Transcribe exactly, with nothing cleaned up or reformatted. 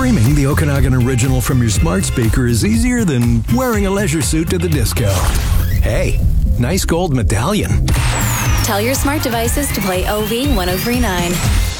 Streaming the Okanagan Original from your smart speaker is easier than wearing a leisure suit to the disco. Hey, nice gold medallion. Tell your smart devices to play O V ten thirty-nine.